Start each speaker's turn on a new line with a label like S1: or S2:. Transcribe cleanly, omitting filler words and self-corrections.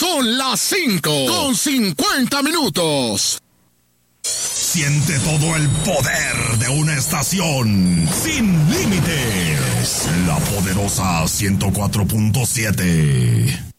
S1: Son las 5:50.
S2: Siente todo el poder de una estación sin límites. La poderosa 104.7.